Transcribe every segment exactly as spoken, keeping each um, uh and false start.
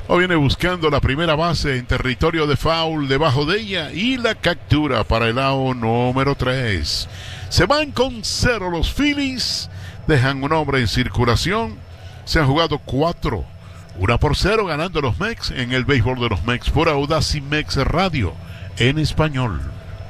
O viene buscando la primera base en territorio de foul debajo de ella y la captura para el out número tres. Se van con cero los Phillies, dejan un hombre en circulación. Se han jugado cuatro, una por cero ganando los Mex en el béisbol de los Mex por Audacy Mex Radio en español.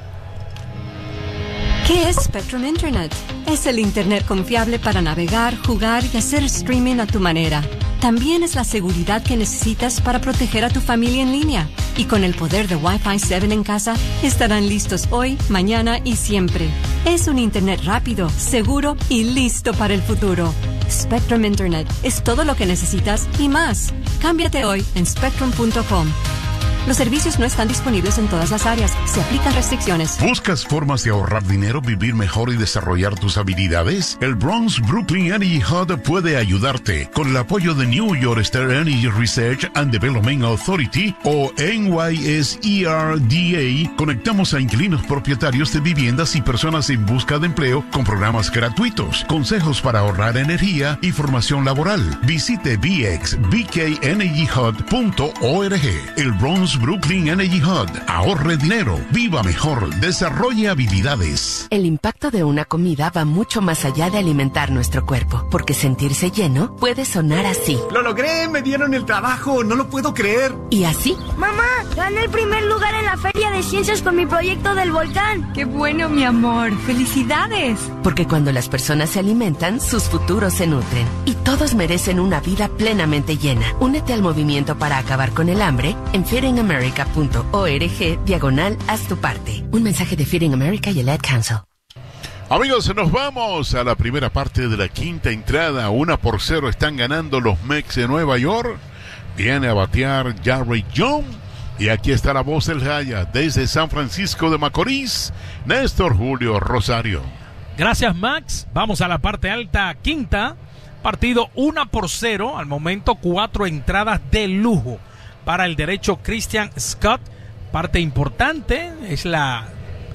¿Qué es Spectrum Internet? Es el Internet confiable para navegar, jugar y hacer streaming a tu manera. También es la seguridad que necesitas para proteger a tu familia en línea. Y con el poder de Wi-Fi siete en casa, estarán listos hoy, mañana y siempre. Es un Internet rápido, seguro y listo para el futuro. Spectrum Internet es todo lo que necesitas y más. Cámbiate hoy en spectrum punto com. Los servicios no están disponibles en todas las áreas. Se aplican restricciones. ¿Buscas formas de ahorrar dinero, vivir mejor y desarrollar tus habilidades? El Bronx Brooklyn Energy Hub puede ayudarte. Con el apoyo de New York State Energy Research and Development Authority o N Y S E R D A, conectamos a inquilinos propietarios de viviendas y personas en busca de empleo con programas gratuitos, consejos para ahorrar energía y formación laboral. Visite b x b k energy hub punto org. El Bronx Brooklyn Energy Hub. Ahorre dinero, viva mejor, desarrolle habilidades. El impacto de una comida va mucho más allá de alimentar nuestro cuerpo, porque sentirse lleno puede sonar así. ¡Lo logré! ¡Me dieron el trabajo! ¡No lo puedo creer! ¿Y así? ¡Mamá! ¡Gané el primer lugar en la Feria de Ciencias con mi proyecto del volcán! ¡Qué bueno, mi amor! ¡Felicidades! Porque cuando las personas se alimentan, sus futuros se nutren. Y todos merecen una vida plenamente llena. Únete al movimiento para acabar con el hambre en feeding america punto org diagonal haz tu parte. Un mensaje de Feeding America y el Ad Council. Amigos, nos vamos a la primera parte de la quinta entrada. Una por cero están ganando los Mex de Nueva York. Viene a batear Jared Young. Y aquí está la voz del Jaya desde San Francisco de Macorís, Néstor Julio Rosario. Gracias, Max. Vamos a la parte alta, quinta. Partido una por cero. Al momento, cuatro entradas de lujo para el derecho Christian Scott. Parte importante es la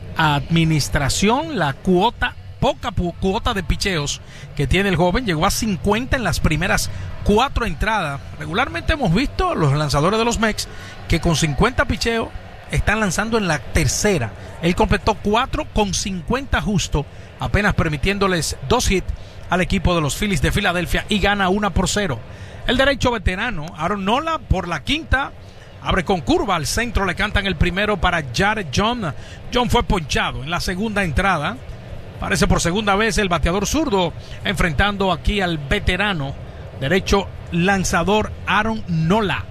administración, la cuota, poca pu- cuota de picheos que tiene el joven. Llegó a cincuenta en las primeras cuatro entradas. Regularmente hemos visto los lanzadores de los Mex que con cincuenta picheos están lanzando en la tercera. Él completó cuatro con cincuenta justo, apenas permitiéndoles dos hits al equipo de los Phillies de Filadelfia y gana una por cero. El derecho veterano, Aaron Nola, por la quinta, abre con curva, al centro le cantan el primero para Jared John. John fue ponchado en la segunda entrada. Parece por segunda vez el bateador zurdo, enfrentando aquí al veterano derecho lanzador Aaron Nola.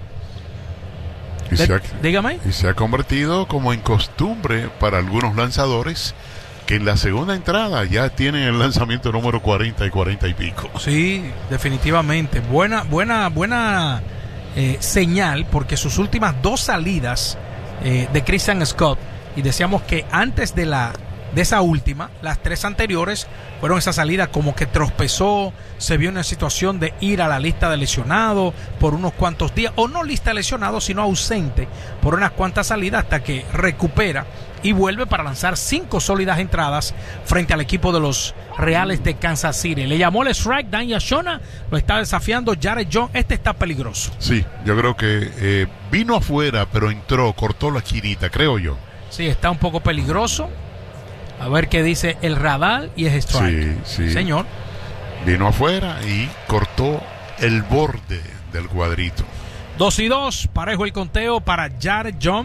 Y se, ha, Dígame. y se ha convertido como en costumbre para algunos lanzadores que en la segunda entrada ya tienen el lanzamiento número cuarenta y cuarenta y pico. Sí, definitivamente. Buena, buena, buena eh, señal, porque sus últimas dos salidas eh, de Christian Scott, y decíamos que antes de la de esa última, las tres anteriores fueron esa salida como que tropezó, se vio en una situación de ir a la lista de lesionados por unos cuantos días, o no lista de lesionados, sino ausente por unas cuantas salidas hasta que recupera y vuelve para lanzar cinco sólidas entradas frente al equipo de los Reales de Kansas City. Le llamó el strike Dan Yashona, lo está desafiando Jared John. Este está peligroso. Sí, yo creo que eh, vino afuera, pero entró, cortó la esquinita, creo yo. Sí, está un poco peligroso. A ver qué dice el radar y es strike. Sí, sí. Señor. Vino afuera y cortó el borde del cuadrito. Dos y dos, parejo el conteo para Jared John.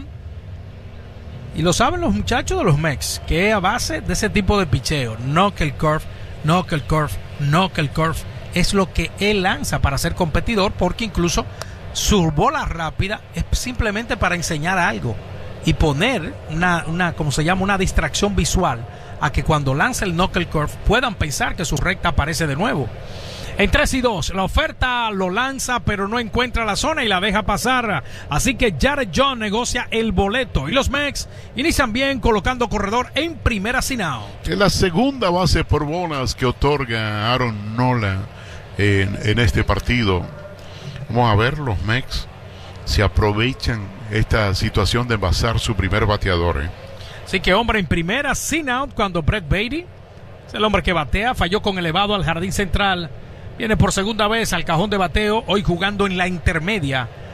Y lo saben los muchachos de los Mex, que a base de ese tipo de picheo, knuckle curve, knuckle curve, knuckle curve, es lo que él lanza para ser competidor, porque incluso su bola rápida es simplemente para enseñar algo y poner una, una, como se llama, una distracción visual a que cuando lanza el knuckle curve puedan pensar que su recta aparece de nuevo. En tres y dos, la oferta lo lanza, pero no encuentra la zona y la deja pasar. Así que Jared John negocia el boleto. Y los Mex inician bien colocando corredor en primera sin out. Es la segunda base por bolas que otorga Aaron Nola en, en este partido. Vamos a ver, los Mex se aprovechan esta situación de envasar su primer bateador. ¿eh? Así que hombre en primera sin out cuando Brett Baty, es el hombre que batea, falló con elevado al jardín central. Viene por segunda vez al cajón de bateo, hoy jugando en la intermedia